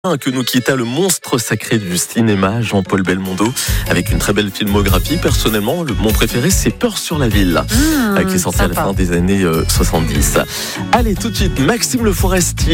Que nous quitta le monstre sacré du cinéma, Jean-Paul Belmondo, avec une très belle filmographie. Personnellement, mon préféré, c'est Peur sur la ville, qui est sorti à la fin des années 70. Allez, tout de suite, Maxime Le Forestier.